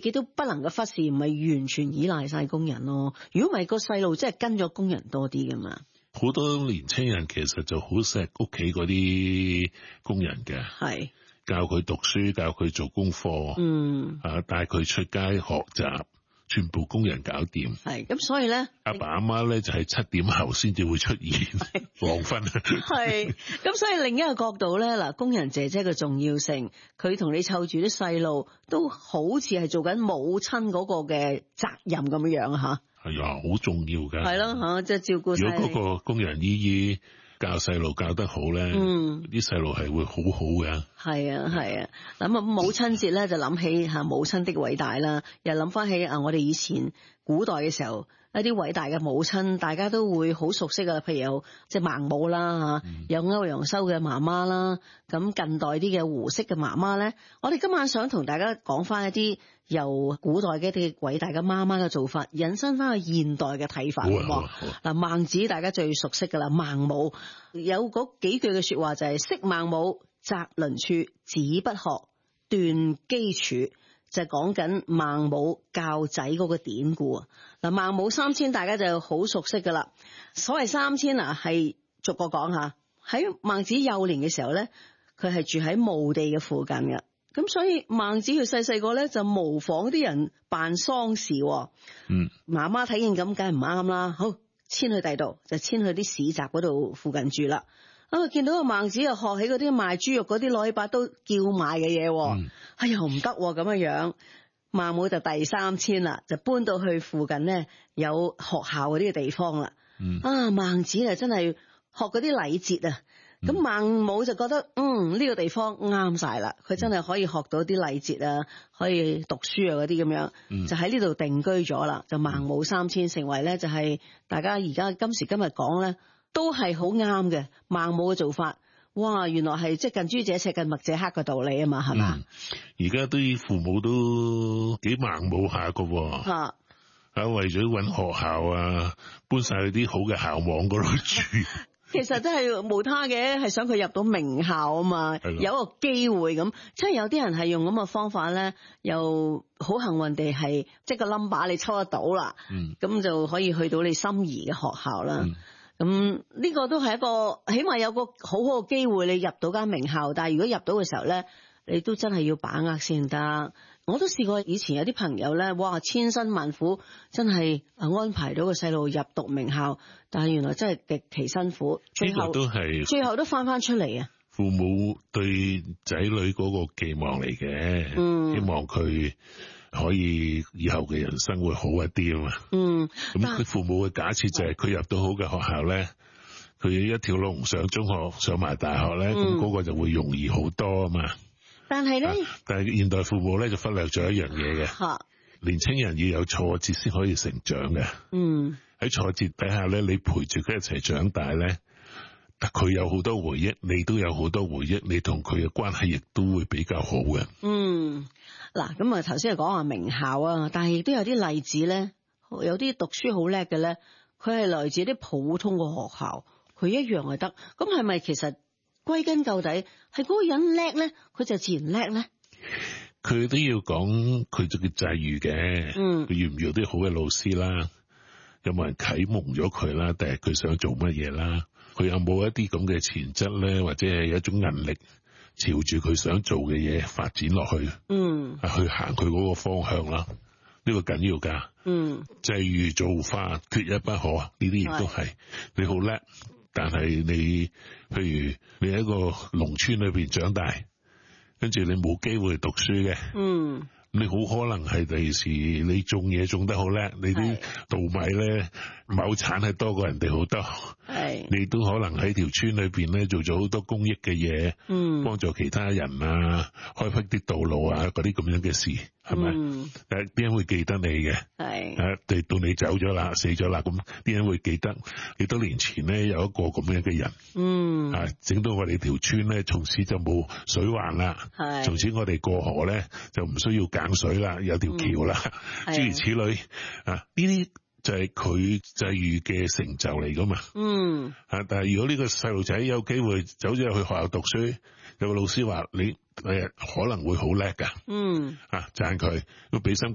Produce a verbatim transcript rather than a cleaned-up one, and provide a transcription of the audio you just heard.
己都不能夠忽視，唔係完全依賴晒工人咯。如果唔係個細路真係跟咗工人多啲噶嘛。 好多年青人其實就好錫屋企嗰啲工人嘅，係教佢讀書，教佢做功課，嗯，啊帶佢出街學習。全部工人搞掂， 係咁，所以咧， 阿爸阿媽咧就係七點後先至會出現黃昏， 係咁，所以另一個角度咧，嗱，工人姐姐嘅重要性，佢同你湊住啲細路，都好似係做緊母親嗰個嘅責任咁樣樣吓， 係啊，好重要噶， 係咯吓，即係照顧細。 如果嗰個工人姨姨教細路教得好咧，嗯，啲細路係會好好嘅。 係啊係啊，咁啊母親節咧就諗起吓母親的偉大啦，又諗翻起啊我哋以前古代嘅時候一啲偉大嘅母親，大家都會好熟悉啊，譬如有即係孟母啦吓，嗯、有歐陽修嘅媽媽啦，咁近代啲嘅胡適嘅媽媽咧，我哋今晚想同大家講翻一啲由古代嘅一啲偉大嘅媽媽嘅做法，引申翻去現代嘅睇法。嗱，孟子大家最熟悉噶啦，孟母有嗰幾句嘅說話就係、是、昔孟母擇鄰處，子不學，斷機處，就係講緊孟母教仔嗰個典故啊。嗱，孟母三遷大家就好熟悉噶啦。所謂三遷啊，係逐個講下。喺孟子幼年嘅時候咧，佢係住喺墓地嘅附近嘅。咁所以孟子佢細細個咧就模仿啲人辦喪事。嗯，媽媽睇見咁，梗係唔啱啦。好，遷去第度，就遷去啲市集嗰度附近住啦。啊！見到個孟子又學起嗰啲賣豬肉嗰啲攞起把刀叫賣嘅嘢，嗯、哎呀唔得咁樣樣，孟母就第三遷啦，就搬到去附近咧有學校嗰啲嘅地方啦。嗯、啊，孟子啊真係學嗰啲禮節啊，咁孟母就覺得嗯呢、呢個地方啱晒啦，佢真係可以學到啲禮節啊，可以讀書啊嗰啲咁樣，嗯、就喺呢度定居咗啦。就孟母三遷成為咧就係大家而家今時今日講咧。都係好啱嘅，孟母嘅做法，哇！原來係即係近朱者赤，近墨者黑嘅道理啊嘛，係嘛？ 而家啲父母都幾孟母下噶，吓啊，為咗搵學校啊，搬晒去啲好嘅校網嗰度住。 其實真係無他嘅，係想佢入到名校啊嘛，有一個機會咁。即係有啲人係用咁嘅方法咧，又好幸運地係即係個 number 你抽得到啦，咁、嗯、就可以去到你心儀嘅學校啦。嗯咁呢個都係一個，起碼有個好好嘅機會，你入到間名校。但係如果入到嘅時候咧，你都真係要把握先得。我都試過以前有啲朋友咧，哇，千辛萬苦，真係安排到個細路入讀名校，但係原來真係極其辛苦，最後都係最後都翻翻出嚟啊！ 父母對仔女嗰個寄望嚟嘅，嗯、希望佢可以以後嘅人生會好一啲啊嘛。嗯，咁佢父母嘅假設就係佢入到好嘅學校咧，佢一條龍上中學上埋大學咧，咁嗰、嗯、個就會容易好多啊嘛。 但係咧、啊， 但係現代父母咧就忽略咗一樣嘢嘅，啊、年青人要有挫折先可以成長嘅。嗯，喺挫折底下咧，你陪住佢一齊長大咧，佢有好多回憶，你都有好多回憶，你同佢嘅關係亦都會比較好嘅。嗯。嗱，咁啊，頭先係講話名校啊，但係亦都有啲例子咧，有啲讀書好叻嘅咧，佢係來自啲普通嘅學校，佢一樣係得。咁係咪其實歸根究底係嗰個人叻咧，佢就自然叻咧？佢都要講佢就叫際遇嘅，嗯，佢遇唔遇啲好嘅老師啦，有冇人啟蒙咗佢啦，定係佢想做乜嘢啦？佢有冇一啲咁嘅潛質咧，或者係有一種韌力？朝住佢想做嘅嘢發展落去，嗯，去行佢嗰個方向啦，呢個緊要噶，嗯，際遇造化，缺一不可，呢啲亦都係你好叻，但係你，譬如你喺一個農村裏邊長大，跟住你冇機會讀書嘅，嗯。你好可能係第時你種嘢種得好叻，你啲稻米咧畝產係多過人哋好多，係你都可能喺條村裏邊咧做咗好多公益嘅嘢，嗯，幫助其他人啊，開闢啲道路啊，嗰啲咁樣嘅事，係咪？誒，啲人會記得你嘅，係誒，到你走咗啦，死咗啦，咁啲人會記得幾多年前咧有一個咁樣嘅人，嗯，啊，整到我哋條村咧從此就冇水患啦，係，從此我哋過河咧就唔需要揀水啦，有條橋啦，諸、嗯、如此類啊，呢啲就係佢際遇嘅成就嚟噶嘛。嗯，啊，但係如果呢個細路仔有機會走咗去學校讀書，有個老師話你誒可能會好叻噶，嗯，啊讚佢，要俾心